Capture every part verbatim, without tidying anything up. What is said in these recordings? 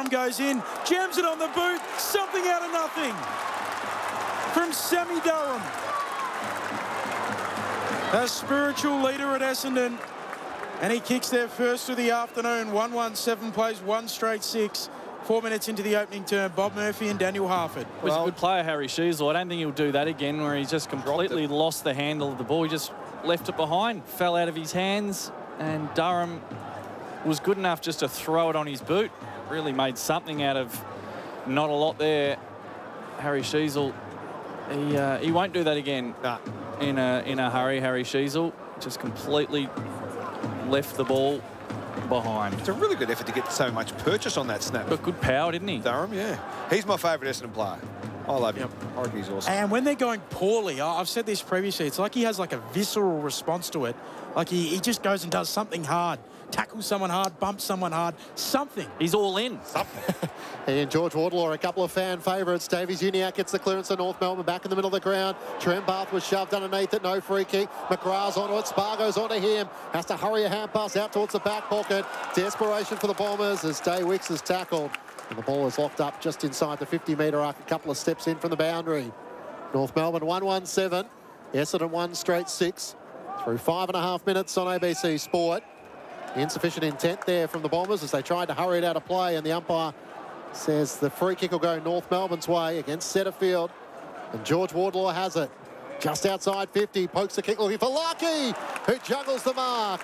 Durham goes in, jams it on the boot, something out of nothing from Sammy Durham. A spiritual leader at Essendon, and he kicks their first of the afternoon. one one seven plays one straight six. Four minutes into the opening term, Bob Murphy and Daniel Harford. He was a good player, Harry Sheasel. I don't think he'll do that again, where he's just completely lost the handle of the ball. He just left it behind, fell out of his hands, and Durham was good enough just to throw it on his boot. Really made something out of not a lot there. Harry Sheasel, he uh, he won't do that again. Nah. in a in a hurry. Harry Sheasel just completely left the ball behind. It's a really good effort to get so much purchase on that snap. Got good power, didn't he? Durham, yeah. He's my favourite Essendon player. I love him. Yep. I reckon he's awesome. And when they're going poorly, I've said this previously, it's like he has like a visceral response to it. Like he, he just goes and does something hard. Tackles someone hard, bumps someone hard, something. He's all in. Something. He and George Wardlaw are a couple of fan favourites. Davies Uniacke gets the clearance to North Melbourne, back in the middle of the ground. Trembath was shoved underneath it, no free kick. McGrath's onto it, Spargo's onto him. Has to hurry a hand pass out towards the back pocket. Desperation for the Bombers as Day Wicks is tackled. And the ball is locked up just inside the fifty metre arc, a couple of steps in from the boundary. North Melbourne one one seven. Essendon one straight six. Through five and a half minutes on A B C Sport. Insufficient intent there from the Bombers as they tried to hurry it out of play, and the umpire says the free kick will go North Melbourne's way against Setterfield. And George Wardlaw has it. Just outside fifty, pokes the kick looking for Larkey, who juggles the mark.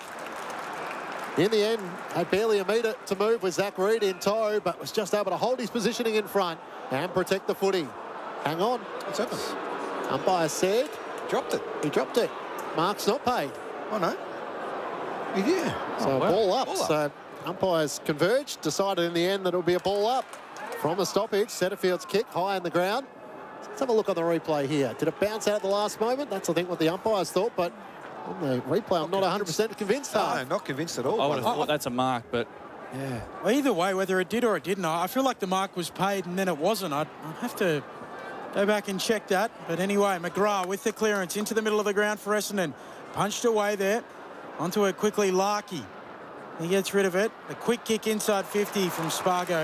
In the end, had barely a metre to move with Zach Reid in tow, but was just able to hold his positioning in front and protect the footy. Hang on. What's happened? Umpire said Dropped it. he dropped it. Mark's not paid. Oh, no. Yeah. So Oh, well. ball up. Ball up. So umpires converged, decided in the end that it'll be a ball up from the stoppage. Setterfield's kick high in the ground. Let's have a look on the replay here. Did it bounce out at the last moment? That's, I think, what the umpires thought, but on the replay, I'm not one hundred percent convinced. No, Huh? not convinced at all. I would have Oh, thought that's a mark, but Yeah. Well, either way, whether it did or it didn't, I feel like the mark was paid and then it wasn't. I'd, I'd have to go back and check that. But anyway, McGrath with the clearance into the middle of the ground for Essendon. Punched away there. Onto it quickly, Larkey. He gets rid of it. The quick kick inside fifty from Spargo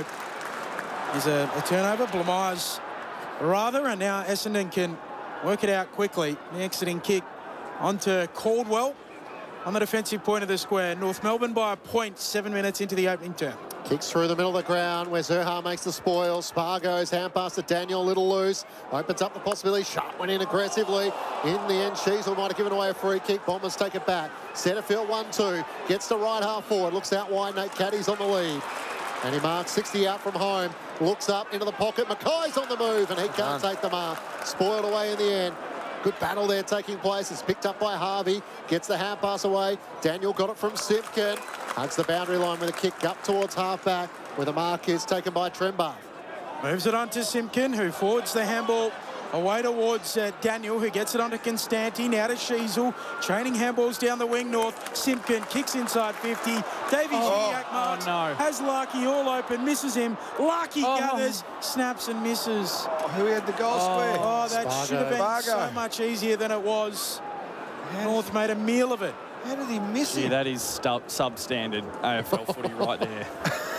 is a, a turnover. Blamires rather, and now Essendon can work it out quickly. The exiting kick onto Caldwell on the defensive point of the square. North Melbourne by a point, seven minutes into the opening term. Kicks through the middle of the ground where Zerha makes the spoil. Spargo's hand pass to Daniel, a little loose. Opens up the possibility. Sharp went in aggressively. In the end, Sheasel might have given away a free kick. Bombers take it back. Setterfield one two. Gets to right half forward. Looks out wide. Nate Caddy's on the lead. And he marks sixty out from home. Looks up into the pocket. Mackay's on the move and he can't take the mark. Spoiled away in the end. Good battle there taking place. It's picked up by Harvey. Gets the hand pass away. Daniel got it from Simpkin. Hugs the boundary line with a kick up towards halfback, where the mark is taken by Trembath. Moves it on to Simpkin, who forwards the handball away towards uh, Daniel, who gets it onto Constanti. Now to Sheasel. Training handballs down the wing north. Simpkin kicks inside fifty. Davies Oh, Uniacke marks. oh, no. Has Larkey all open. Misses him. Larkey Oh. gathers. Snaps and misses. Who had the goal square? Oh, that Spargo. should have been Spargo. so much easier than it was. North made a meal of it. How did he miss yeah, it? that is stu- substandard A F L footy right there.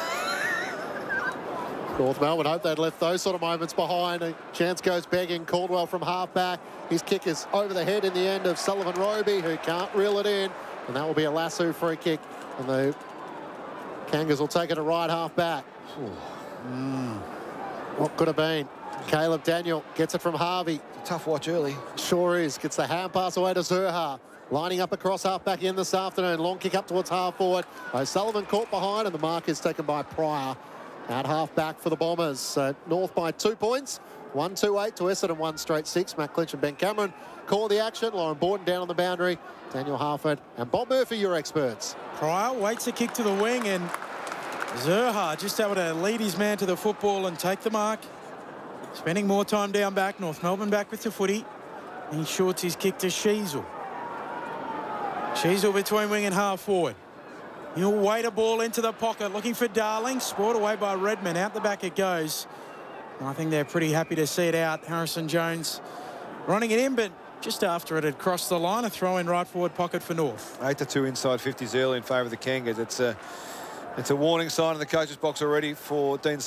North Melbourne hope they'd left those sort of moments behind. A chance goes begging. Caldwell from halfback. His kick is over the head in the end of Sullivan Roby, who can't reel it in. And that will be a lasso free kick. And the Kangas will take it to right halfback. Mm. What could have been? Caleb Daniel gets it from Harvey. Tough watch early. Sure is. Gets the hand pass away to Zerha. Lining up across half-back in this afternoon. Long kick up towards half-forward. O'Sullivan caught behind, and the mark is taken by Pryor at half-back for the Bombers. So North by two points. one two eight to Essendon, one straight six. Matt Clinch and Ben Cameron call the action. Lauren Borden down on the boundary. Daniel Harford and Bob Murphy, your experts. Pryor waits a kick to the wing, and Zerha just able to lead his man to the football and take the mark. Spending more time down back. North Melbourne back with the footy. He shorts his kick to Sheasel. Sheasel between wing and half forward. He'll wait a ball into the pocket, looking for Darling. Spoiled away by Redman. Out the back it goes. And I think they're pretty happy to see it out. Harrison Jones running it in, but just after it had crossed the line, a throw in right forward pocket for North. eight to two inside fifties early in favour of the Kangas. It's a, it's a warning sign in the coach's box already for Dean